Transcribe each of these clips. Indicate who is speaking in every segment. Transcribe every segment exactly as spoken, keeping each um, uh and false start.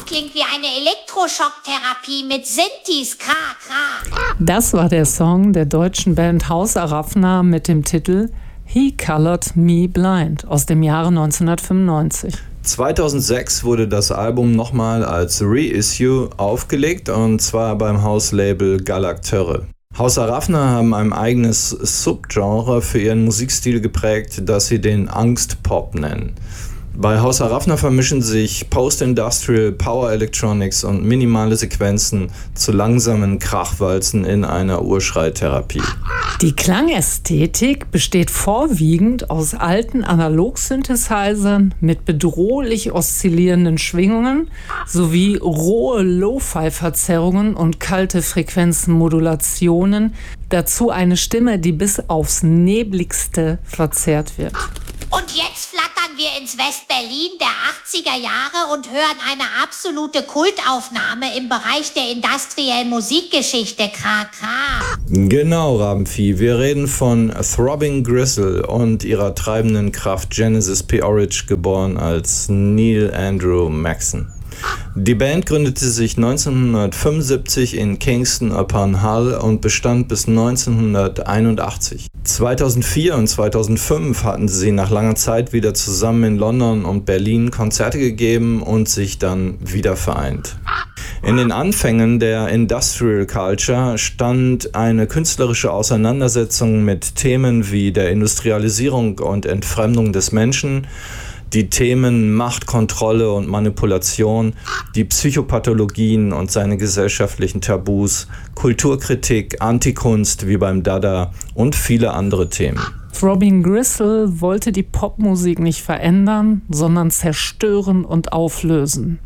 Speaker 1: klingt wie eine Elektroschocktherapie mit Sintis. Kra, kra.
Speaker 2: Das war der Song der deutschen Band Haus Arafna mit dem Titel He Colored Me Blind aus dem Jahre neunzehnhundertfünfundneunzig.
Speaker 3: zweitausendsechs wurde das Album nochmal als Reissue aufgelegt, und zwar beim Hauslabel Galactöre. Haus Arafna haben ein eigenes Subgenre für ihren Musikstil geprägt, das sie den Angstpop nennen. Bei Haus Arafna vermischen sich Post-Industrial, Power Electronics und minimale Sequenzen zu langsamen Krachwalzen in einer Urschreitherapie.
Speaker 2: Die Klangästhetik besteht vorwiegend aus alten Analog-Synthesizern mit bedrohlich oszillierenden Schwingungen sowie rohe Lo-Fi-Verzerrungen und kalte Frequenzenmodulationen, dazu eine Stimme, die bis aufs Nebligste verzerrt wird.
Speaker 1: Und jetzt flattern wir ins West-Berlin der achtziger Jahre und hören eine absolute Kultaufnahme im Bereich der industriellen Musikgeschichte. Kra, kra.
Speaker 3: Genau, Rabenvieh. Wir reden von Throbbing Gristle und ihrer treibenden Kraft Genesis P-Orridge, geboren als Neil Andrew Maxon. Die Band gründete sich neunzehnhundertfünfundsiebzig in Kingston upon Hull und bestand bis neunzehnhunderteinundachtzig. zweitausendvier und zweitausendfünf hatten sie nach langer Zeit wieder zusammen in London und Berlin Konzerte gegeben und sich dann wieder vereint. In den Anfängen der Industrial Culture stand eine künstlerische Auseinandersetzung mit Themen wie der Industrialisierung und Entfremdung des Menschen, die Themen Macht, Kontrolle und Manipulation, die Psychopathologien und seine gesellschaftlichen Tabus, Kulturkritik, Antikunst wie beim Dada und viele andere Themen.
Speaker 2: Throbbing Gristle wollte die Popmusik nicht verändern, sondern zerstören und auflösen.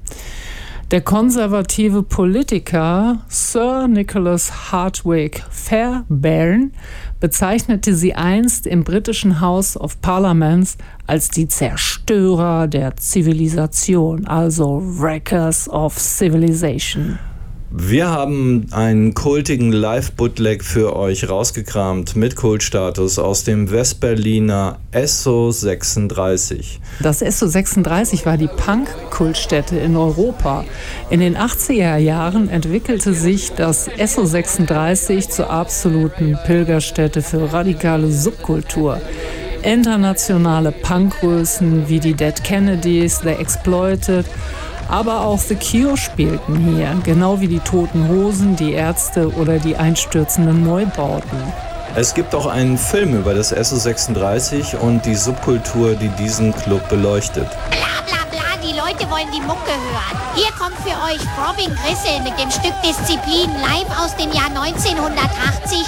Speaker 2: Der konservative Politiker Sir Nicholas Hardwick Fairbairn bezeichnete sie einst im britischen House of Parliament als die Zerstörer der Zivilisation, also Wreckers of Civilization.
Speaker 3: Wir haben einen kultigen Live-Bootleg für euch rausgekramt mit Kultstatus aus dem Westberliner Esso sechsunddreißig.
Speaker 2: Das Esso sechsunddreißig war die Punk-Kultstätte in Europa. In den achtziger Jahren entwickelte sich das Esso sechsunddreißig zur absoluten Pilgerstätte für radikale Subkultur. Internationale Punkgrößen wie die Dead Kennedys, The Exploited, aber auch The Cure spielten hier, genau wie die Toten Hosen, die Ärzte oder die einstürzenden Neubauten.
Speaker 3: Es gibt auch einen Film über das Esso sechsunddreißig und die Subkultur, die diesen Club beleuchtet.
Speaker 1: Bla bla bla, die Leute wollen die Mucke hören. Hier kommt für euch Throbbing Gristle mit dem Stück Disziplin live aus dem Jahr neunzehnhundertachtzig